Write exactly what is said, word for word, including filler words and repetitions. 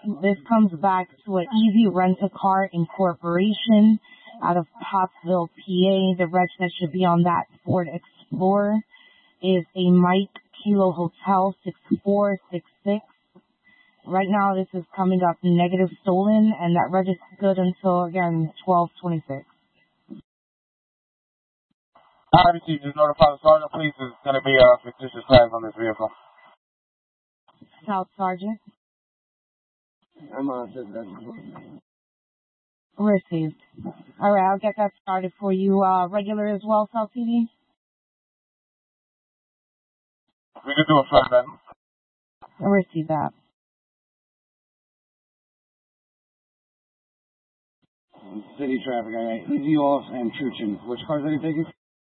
This comes back to an Easy Rent-A-Car Incorporation out of Pottsville, P A. The reg that should be on that Ford Explorer is a Mike Kilo Hotel six four six six. Right now, this is coming up negative stolen, and that reg is good until, again, twelve twenty-six. I received just notify the sergeant, please. There's going to be a fictitious tag on this vehicle. South Sergeant. I'm on uh, Received. All right, I'll get that started for you. Uh, regular as well, South P D? We can do a flat then. I received that. City traffic, all right. Easy off and Truchin. Which cars are you taking?